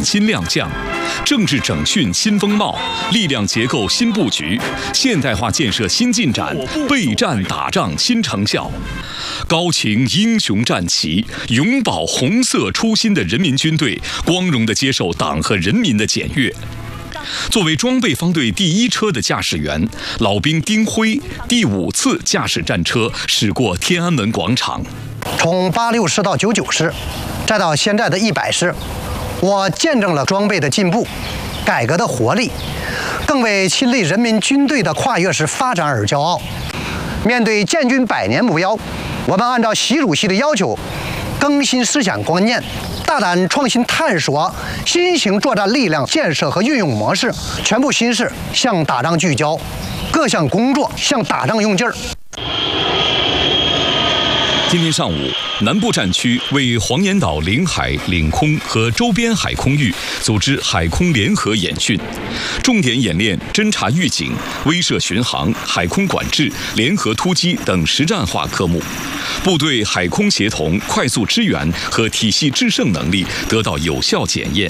新亮相，政治整训新风貌，力量结构新布局，现代化建设新进展，备战打仗新成效。高擎英雄战旗，永葆红色初心的人民军队，光荣地接受党和人民的检阅。作为装备方队第1车的驾驶员，老兵丁辉第5次驾驶战车驶过天安门广场。 从86师到99师，再到现在的100师，我见证了装备的进步，改革的活力，更为亲历人民军队的跨越式发展而骄傲。面对建军100年目标，我们按照习主席的要求，更新思想观念，大胆创新探索新型作战力量建设和运用模式，全部心思向打仗聚焦，各项工作向打仗用劲儿。 今天上午，南部战区为黄岩岛领海、领空和周边海空域组织海空联合演训，重点演练侦察预警、威慑巡航、海空管制、联合突击等实战化科目，部队海空协同、快速支援和体系制胜能力得到有效检验。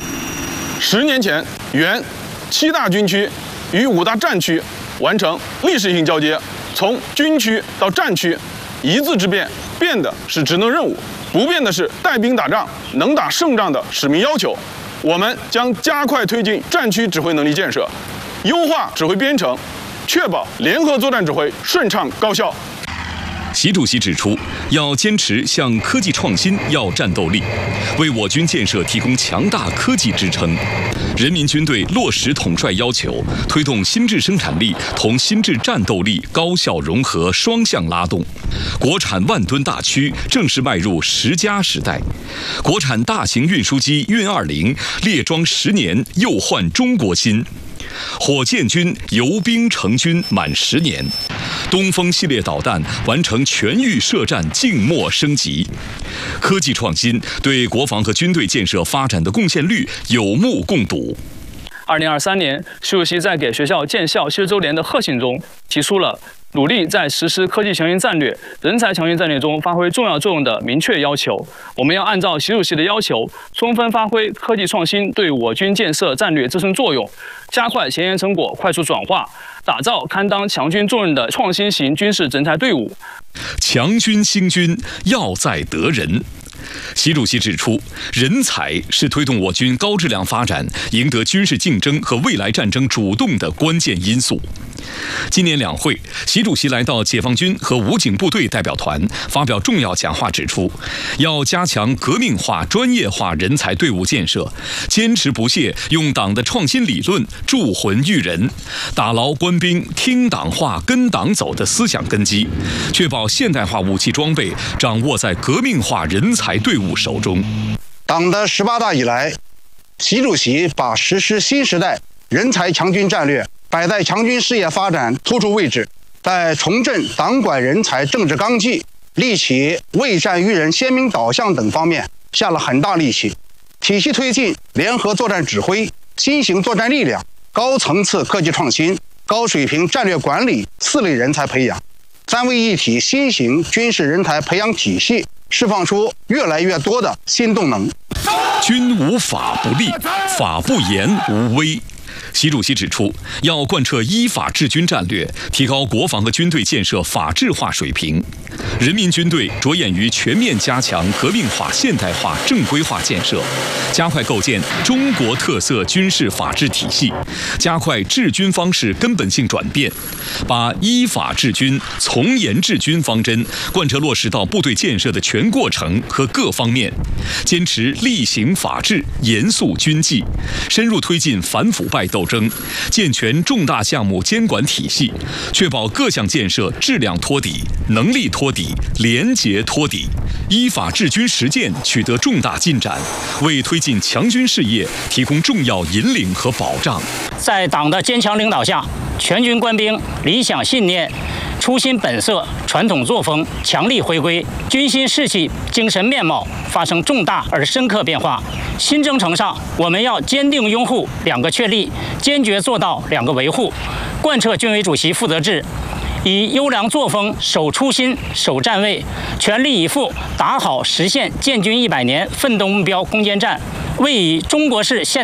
10年前，原7大军区与5大战区完成历史性交接，从军区到战区，一字之变，变的是职能任务，不变的是带兵打仗、能打胜仗的使命要求。我们将加快推进战区指挥能力建设，优化指挥编程，确保联合作战指挥顺畅高效。 习主席指出，要坚持向科技创新要战斗力，为我军建设提供强大科技支撑。人民军队落实统帅要求，推动新质生产力同新质战斗力高效融合，双向拉动。国产万吨大驱正式迈入10+时代，国产大型运输机运20列装10年，又焕中国新。火箭军游兵成军满10年，东风系列导弹完成全域射战静默升级。科技创新对国防和军队建设发展的贡献率有目共睹。 2023年，习主席在给学校建校70周年的贺信中提出了努力在实施科技强军战略、人才强军战略中发挥重要作用的明确要求。我们要按照习主席的要求，充分发挥科技创新对我军建设战略自身作用，加快前沿成果快速转化，打造堪当强军重任的创新型军事人才队伍。 强军兴军要在得人。习主席指出，人才是推动我军高质量发展、赢得军事竞争和未来战争主动的关键因素。今年两会，习主席来到解放军和武警部队代表团，发表重要讲话，指出要加强革命化、专业化人才队伍建设，坚持不懈用党的创新理论铸魂育人，打牢官兵听党话、跟党走的思想根基，确保现代化武器装备掌握在革命化人才队伍手中。 党的18大以来，习主席把实施新时代人才强军战略摆在强军事业发展突出位置，在重振党管人才政治纲纪、立起为战育人鲜明导向等方面下了很大力气，体系推进联合作战指挥、新型作战力量、高层次科技创新、高水平战略管理4类人才培养，3位一体新型军事人才培养体系释放出越来越多的新动能。 军无法不立，法不严无威。习主席指出，要贯彻依法治军战略，提高国防和军队建设法治化水平。人民军队着眼于全面加强革命化、现代化、正规化建设，加快构建中国特色军事法治体系，加快治军方式根本性转变，把依法治军、从严治军方针贯彻落实到部队建设的全过程和各方面，坚持厉行法治、严肃军纪，深入推进反腐败斗争，健全重大项目监管体系，确保各项建设质量托底、能力托底、廉洁托底，依法治军实践取得重大进展，为推进强军事业提供重要引领和保障。 在党的坚强领导下，全军官兵理想信念、初心本色、传统作风强力回归，军心士气、精神面貌发生重大而深刻变化。新征程上，我们要坚定拥护2个确立，坚决做到2个维护，贯彻军委主席负责制，以优良作风守初心、守站位，全力以赴打好实现建军100年奋斗目标攻坚战，为以中国式现